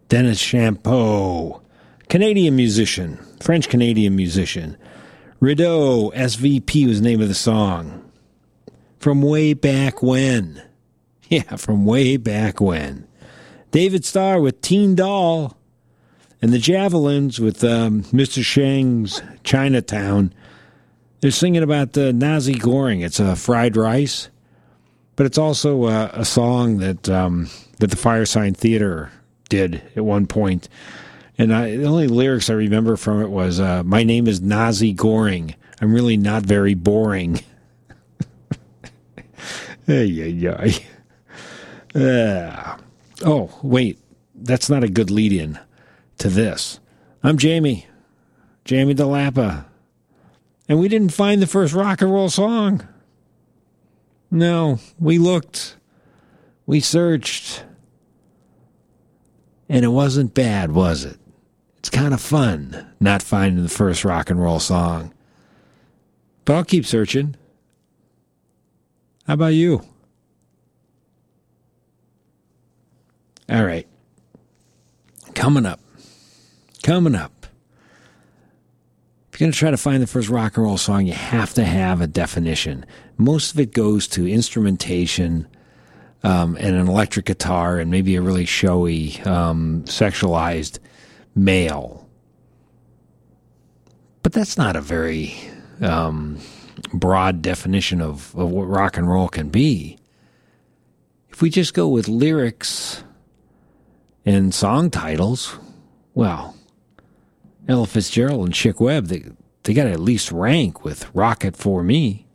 Dennis Champeau, Canadian musician, French-Canadian musician. Rideau, SVP was the name of the song. From way back when. Yeah, from way back when. David Starr with Teen Doll. And the Javelins with Mr. Shang's Chinatown. They're singing about Nazi Goring. It's fried rice. But it's also a song that the Firesign Theater did at one point. And the only lyrics I remember from it was, my name is Nazi Goring. I'm really not very boring. Oh, wait. That's not a good lead-in to this. I'm Jamie DeLappa. And we didn't find the first rock and roll song. No, we looked. We searched. And it wasn't bad, was it? It's kind of fun not finding the first rock and roll song. But I'll keep searching. How about you? All right. Coming up. If you're going to try to find the first rock and roll song, you have to have a definition. Most of it goes to instrumentation and an electric guitar and maybe a really showy, sexualized male. But that's not a very broad definition of what rock and roll can be. If we just go with lyrics and song titles, well, Ella Fitzgerald and Chick Webb, they got to at least rank with Rocket for Me.